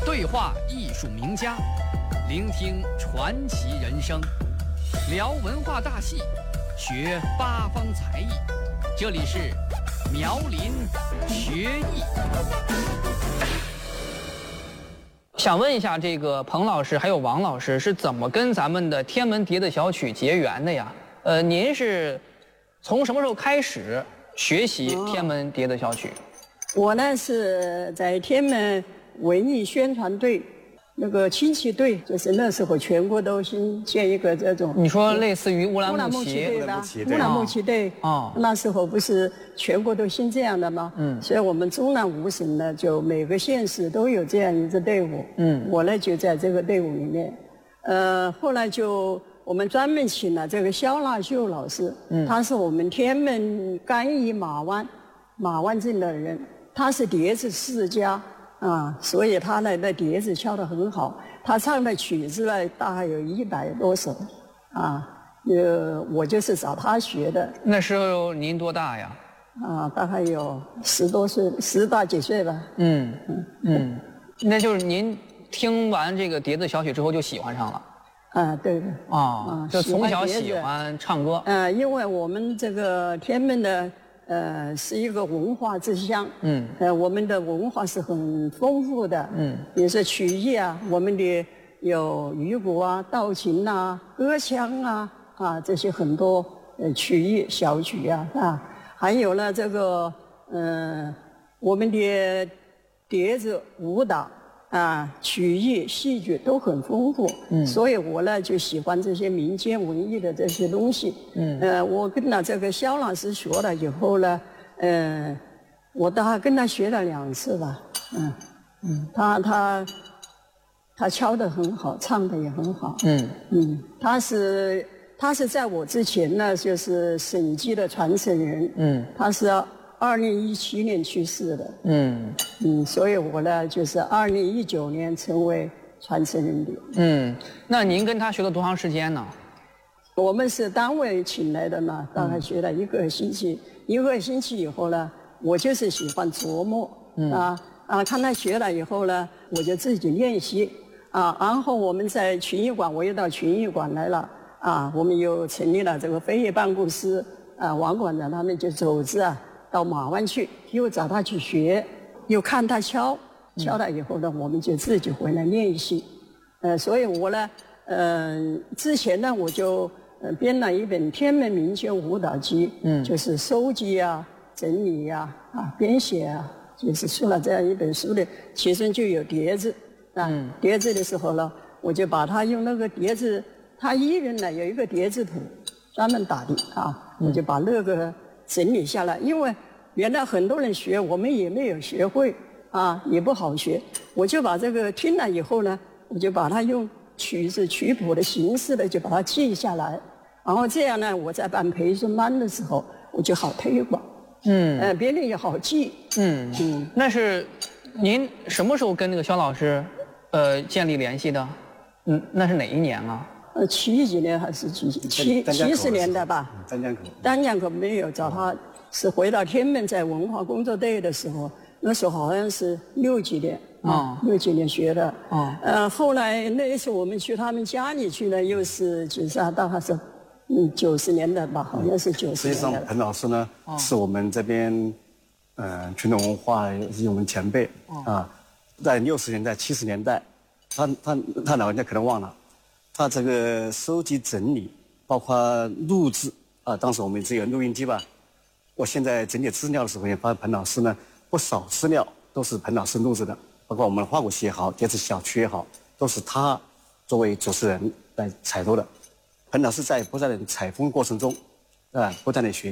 对话艺术名家，聆听传奇人生，聊文化大戏，学八方才艺。这里是苗林学艺。想问一下，这个彭老师还有王老师是怎么跟咱们的天门蝶子小曲结缘的呀？您是从什么时候开始学习天门蝶子小曲？ 我呢是在天门文艺宣传队那个亲戚队，就是那时候全国都新建一个这种。 你说类似于乌兰牧骑骑队吧？乌兰牧骑队哦， 那时候不是全国都兴这样的吗？所以我们中南五省呢，就每个县市都有这样一支队伍。我呢就在这个队伍里面。后来就我们专门请了这个肖纳秀老师，他是我们天门甘邑马湾镇的人，他是蝶子世家。所以他呢，那碟子敲得很好，他唱的曲子呢，大概有100多首，我就是找他学的。 那时候您多大呀？ 大概有10多岁，10大几岁吧。 那就是您听完这个碟子小曲之后就喜欢上了。 对的。 就从小喜欢唱歌。 因为我们这个天门的。是一个文化之乡。我们的文化是很丰富的。比如说曲艺啊，我们的有渔鼓啊、道琴啊、歌腔啊，这些很多曲艺小曲啊，还有呢这个我们的碟子舞蹈曲艺戏剧都很丰富。所以我呢就喜欢这些民间文艺的这些东西。我跟了这个肖老师学了以后呢，我大概跟他学了2次吧。他敲得很好，唱得也很好。他是在我之前呢，就是审计的传承人。他是2017年去世的。所以我呢就是2019年成为传承人的。 那您跟他学了多长时间呢？ 我们是单位请来的嘛，大概学了1个星期。1个星期以后呢，我就是喜欢琢磨。看他学了以后呢，我就自己练习。然后我们在群艺馆，我又到群艺馆来了。我们又成立了这个飞跃办公室。王馆长他们就组织到马湾去，又找他去学，又看他敲了以后呢，我们就自己回来练习。所以我呢，之前呢我就编了一本《天门民间舞蹈集》，就是收集整理编写就是出了这样一本书的，其中就有碟子。碟子的时候呢，我就把它用那个碟子，他一人呢有一个碟子谱，专门打的我就把那个整理下来，因为原来很多人学，我们也没有学会也不好学。我就把这个听了以后呢，我就把它用曲子曲谱的形式呢，就把它记下来，然后这样呢，我在办培训班的时候，我就好推广。别人也好记。 那是您什么时候跟那个肖老师建立联系的？那是哪一年啊 ？70几年还是70年代吧？丹江口没有找他，是回到天门在文化工作队的时候，那时候好像是60几年，60几年学的。后来那一次我们去他们家里去呢，又是大概是90年代吧，好像是90年代。 实际上，彭老师呢是我们这边传统文化是我们前辈在60年代、70年代，他老人家可能忘了。他这个收集整理，包括录制当时我们只有录音机吧。我现在整理资料的时候，也发现彭老师呢不少资料都是彭老师录制的，包括我们花鼓戏也好，碟子小曲也好，都是他作为主持人来采录的。彭老师在不断的采风过程中，不断的学习。